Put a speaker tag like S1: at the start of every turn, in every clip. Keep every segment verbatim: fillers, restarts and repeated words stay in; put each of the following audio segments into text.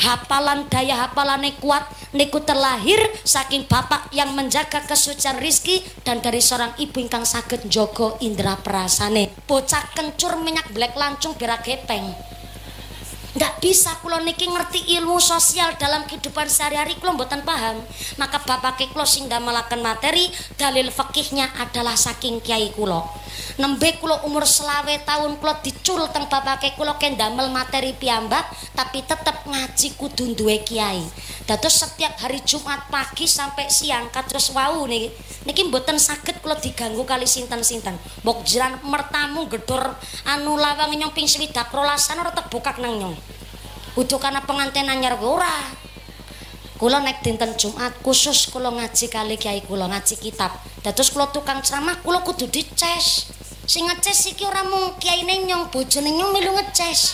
S1: hafalan daya hafalane kuat niku terlahir saking bapak yang menjaga kesucian rizki dan dari seorang ibu ingkang saged njaga indra perasane. Bocah kencur minyak blek lancung berak gepeng. Nggak bisa kula niki ngerti ilmu sosial dalam kehidupan sehari-hari kula mboten paham. Maka bapak kula sing damelaken materi dalil fikihnya adalah saking kiai kula. Nembe kula umur selawe tahun kula dicul teng bapak kula ken damel materi piyambak tapi tetep ngaji kudu duwe kiai. Dados setiap hari Jumat pagi sampai siang kados wau niki niki mboten saged kula diganggu kali sinten-sinten. Mbok jiran mertamu gedor anu lawang nyong ping swidak rolasan ora tebukak nang nyong. Udah karena pengantin anyar ora. Kula nek dinten Jumat khusus kula ngaji kali kiai kula ngaji kitab. Dados kula tukang ceramah kula kudu dices. Sing ngeces iki ora mung kiyaine nyong, bojone nyong melu ngeces.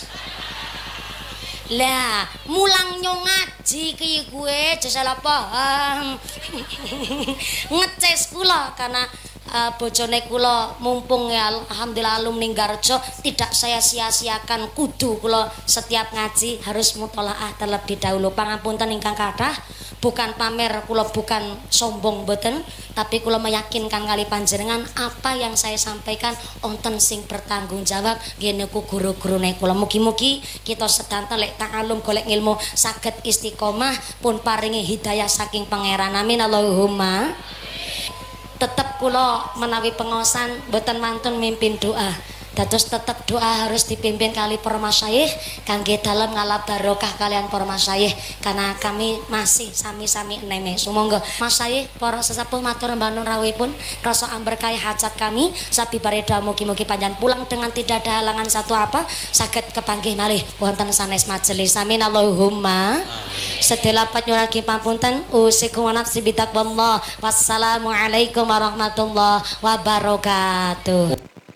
S1: Lah, mulang nyong ngaji ki gue salah paham. Ngeces kula karena uh, bojone kula mumpung ya alhamdulillah alumni Garjo tidak saya sia-siakan kudu kula setiap ngaji harus mutolaah terlebih dahulu. Pangapunten ingkang kathah, bukan pamer kula bukan sombong boten, tapi kula meyakinkan kali panjenengan apa yang saya sampaikan wonten sing bertanggung jawab nggih niku guru-gurune kula. Mugi-mugi kita sedanten lek ta'alum golek ilmu saged istiqomah pun paringi hidayah saking pangeran. Amin Allahumma. Tetep kula menawi pengaosan boten mantun mimpin doa. Dados tetep doa harus dipimpin kali para masyayikh kangge dalem ngalap barokah kalian para masyayikh karena kami masih sami-sami eneme. Sumangga masyayikh para sesepuh matur mbanun rawuhipun rasa amberkahi hajat kami sabibare doa mugi-mugi panjenengan pulang dengan tidak ada halangan satu apa saged kepanggih malih wonten sanes majelis. Amin Allahumma. Sedaya panyuwun pamunten usikum wa nafsi bitaqwallah. Wassalamualaikum warahmatullahi wabarakatuh.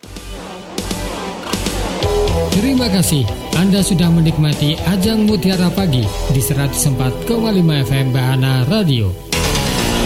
S2: Terima kasih Anda sudah menikmati Ajang Mutiara Pagi di seratus empat koma lima F M Bahana Radio.